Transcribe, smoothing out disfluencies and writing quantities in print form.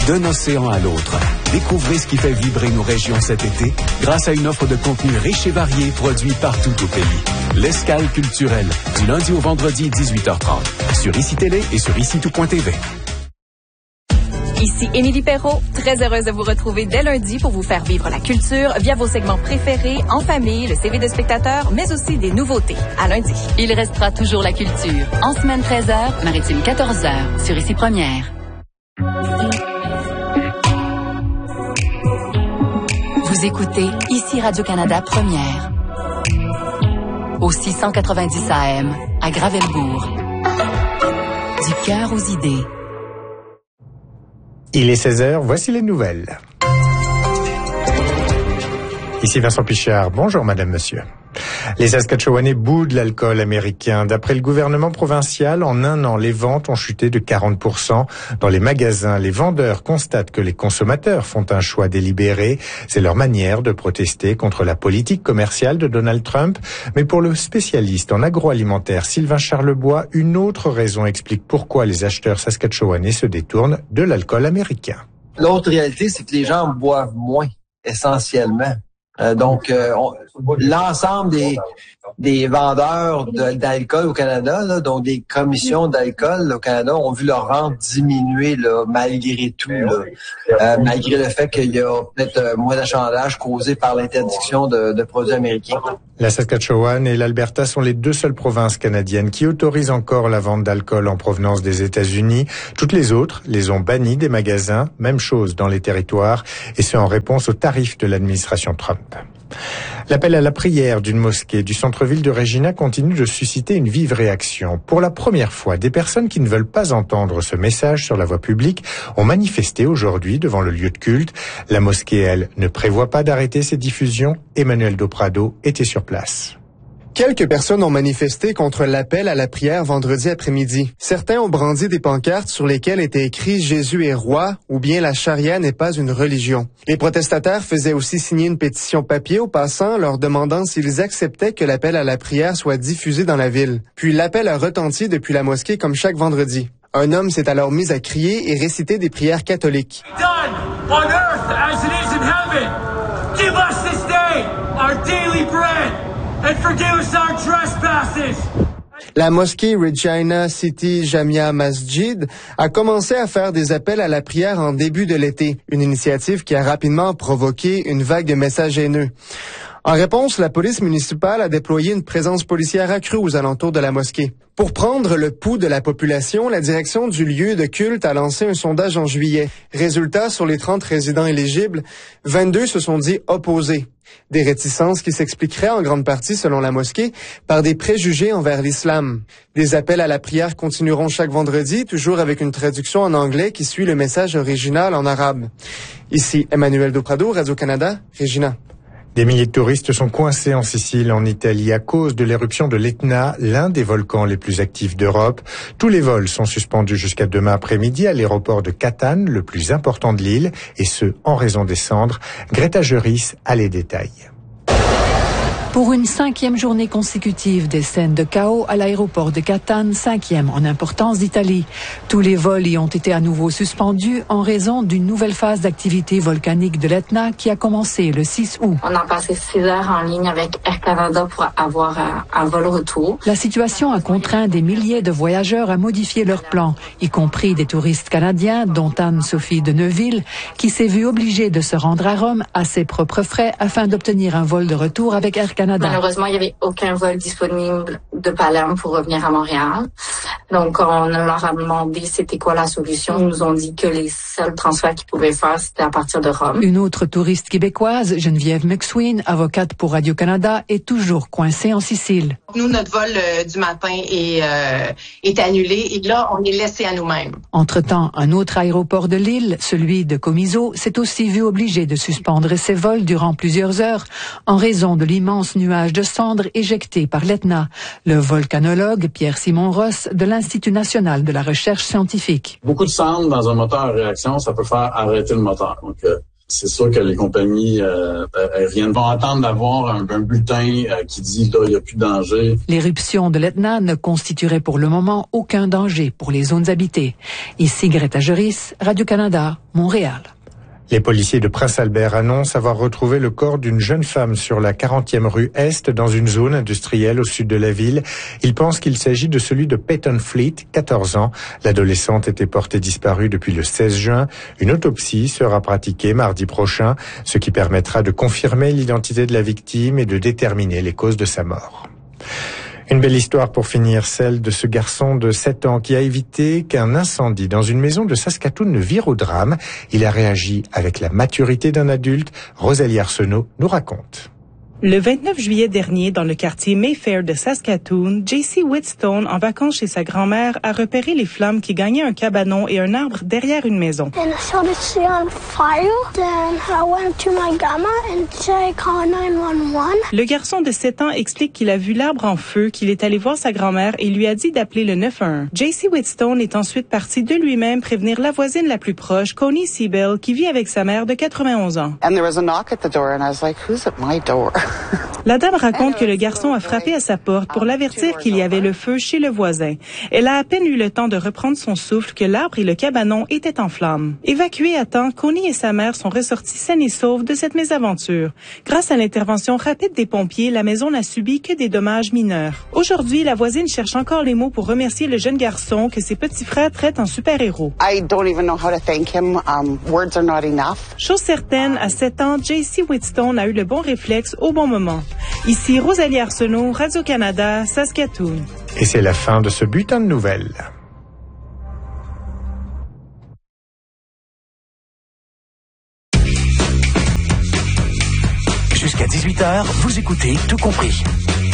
D'un océan à l'autre, découvrez ce qui fait vibrer nos régions cet été grâce à une offre de contenu riche et varié produit partout au pays. L'Escale culturelle, du lundi au vendredi 18h30, sur ICI Télé et sur ICI-Tout.tv. Ici Émilie Perrault, très heureuse de vous retrouver dès lundi pour vous faire vivre la culture via vos segments préférés, en famille, le CV de spectateurs, mais aussi des nouveautés. À lundi. Il restera toujours la culture. En semaine 13h, maritime 14h, sur ICI Première. Vous écoutez ICI Radio-Canada Première. Au 690 AM, à Gravelbourg. Du cœur aux idées. Il est 16h, voici les nouvelles. Ici Vincent Pichard, bonjour madame, monsieur. Les Saskatchewanais boudent l'alcool américain. D'après le gouvernement provincial, en un an, les ventes ont chuté de 40%. Dans les magasins, les vendeurs constatent que les consommateurs font un choix délibéré. C'est leur manière de protester contre la politique commerciale de Donald Trump. Mais pour le spécialiste en agroalimentaire Sylvain Charlebois, une autre raison explique pourquoi les acheteurs saskatchewanais se détournent de l'alcool américain. L'autre réalité, c'est que les gens boivent moins, essentiellement. Donc, l'ensemble des vendeurs d'alcool au Canada, là, donc des commissions d'alcool au Canada, ont vu leur rente diminuer là, malgré tout, là, malgré le fait qu'il y a peut-être moins d'achalandage causé par l'interdiction de produits américains. La Saskatchewan et l'Alberta sont les deux seules provinces canadiennes qui autorisent encore la vente d'alcool en provenance des États-Unis. Toutes les autres les ont bannis des magasins, même chose dans les territoires, et ce en réponse aux tarifs de l'administration Trump. L'appel à la prière d'une mosquée du centre-ville de Regina continue de susciter une vive réaction. Pour la première fois, des personnes qui ne veulent pas entendre ce message sur la voie publique ont manifesté aujourd'hui devant le lieu de culte. La mosquée, elle, ne prévoit pas d'arrêter ses diffusions. Emmanuel Doprado était sur place. Quelques personnes ont manifesté contre l'appel à la prière vendredi après-midi. Certains ont brandi des pancartes sur lesquelles était écrit « Jésus est roi » ou bien « La charia n'est pas une religion ». Les protestataires faisaient aussi signer une pétition papier aux passants leur demandant s'ils acceptaient que l'appel à la prière soit diffusé dans la ville. Puis l'appel a retenti depuis la mosquée comme chaque vendredi. Un homme s'est alors mis à crier et réciter des prières catholiques. Done on earth as it is in heaven. Give us this day our daily bread. And forgive us our trespasses. La mosquée Regina City Jamia Masjid a commencé à faire des appels à la prière en début de l'été, une initiative qui a rapidement provoqué une vague de messages haineux. En réponse, la police municipale a déployé une présence policière accrue aux alentours de la mosquée. Pour prendre le pouls de la population, la direction du lieu de culte a lancé un sondage en juillet. Résultat, sur les 30 résidents éligibles, 22 se sont dit opposés. Des réticences qui s'expliqueraient en grande partie, selon la mosquée, par des préjugés envers l'islam. Des appels à la prière continueront chaque vendredi, toujours avec une traduction en anglais qui suit le message original en arabe. Ici Emmanuel Doprado, Radio-Canada, Regina. Des milliers de touristes sont coincés en Sicile, en Italie, à cause de l'éruption de l'Etna, l'un des volcans les plus actifs d'Europe. Tous les vols sont suspendus jusqu'à demain après-midi à l'aéroport de Catane, le plus important de l'île, et ce, en raison des cendres. Greta Juris a les détails. Pour une 5e journée consécutive, des scènes de chaos à l'aéroport de Catane, 5e en importance d'Italie. Tous les vols y ont été à nouveau suspendus en raison d'une nouvelle phase d'activité volcanique de l'Etna qui a commencé le 6 août. On a passé 6 heures en ligne avec Air Canada pour avoir un vol retour. La situation a contraint des milliers de voyageurs à modifier leurs plans, y compris des touristes canadiens, dont Anne-Sophie de Neuville, qui s'est vue obligée de se rendre à Rome à ses propres frais afin d'obtenir un vol de retour avec Air Canada. Malheureusement, il n'y avait aucun vol disponible de Palerme pour revenir à Montréal. Donc, on leur a demandé c'était quoi la solution. Ils nous ont dit que les seuls transferts qu'ils pouvaient faire, c'était à partir de Rome. Une autre touriste québécoise, Geneviève McSween, avocate pour Radio-Canada, est toujours coincée en Sicile. Nous, notre vol du matin est annulé et là, on est laissé à nous-mêmes. Entre-temps, un autre aéroport de l'île, celui de Comiso, s'est aussi vu obligé de suspendre ses vols durant plusieurs heures en raison de l'immense nuage de cendres éjectés par l'Etna. Le volcanologue Pierre-Simon Ross de l'Institut national de la recherche scientifique. Beaucoup de cendres dans un moteur à réaction, ça peut faire arrêter le moteur. Donc, C'est sûr que les compagnies aériennes vont attendre d'avoir un bulletin qui dit là, il n'y a plus de danger. L'éruption de l'Etna ne constituerait pour le moment aucun danger pour les zones habitées. Ici Greta Geris, Radio-Canada, Montréal. Les policiers de Prince-Albert annoncent avoir retrouvé le corps d'une jeune femme sur la 40e rue Est dans une zone industrielle au sud de la ville. Ils pensent qu'il s'agit de celui de Peyton Fleet, 14 ans. L'adolescente était portée disparue depuis le 16 juin. Une autopsie sera pratiquée mardi prochain, ce qui permettra de confirmer l'identité de la victime et de déterminer les causes de sa mort. Une belle histoire pour finir, celle de ce garçon de 7 ans qui a évité qu'un incendie dans une maison de Saskatoon ne vire au drame. Il a réagi avec la maturité d'un adulte. Rosalie Arsenault nous raconte. Le 29 juillet dernier, dans le quartier Mayfair de Saskatoon, JC Whitstone, en vacances chez sa grand-mère, a repéré les flammes qui gagnaient un cabanon et un arbre derrière une maison. Le garçon de 7 ans explique qu'il a vu l'arbre en feu, qu'il est allé voir sa grand-mère et lui a dit d'appeler le 911. JC Whitstone est ensuite parti de lui-même prévenir la voisine la plus proche, Connie Siebel, qui vit avec sa mère de 91 ans. And there was a knock at the door and I was like, who's at my door? La dame raconte que le garçon a frappé à sa porte pour l'avertir qu'il y avait le feu chez le voisin. Elle a à peine eu le temps de reprendre son souffle que l'arbre et le cabanon étaient en flammes. Évacués à temps, Connie et sa mère sont ressortis saines et sauves de cette mésaventure. Grâce à l'intervention rapide des pompiers, la maison n'a subi que des dommages mineurs. Aujourd'hui, la voisine cherche encore les mots pour remercier le jeune garçon que ses petits frères traitent en super-héros. I don't even know how to thank him. Words are not enough. Chose certaine, à 7 ans, JC Whitstone a eu le bon réflexe au bon moment. Ici Rosalie Arsenault, Radio-Canada, Saskatoon. Et c'est la fin de ce bulletin de nouvelles. Jusqu'à 18h, vous écoutez Tout compris.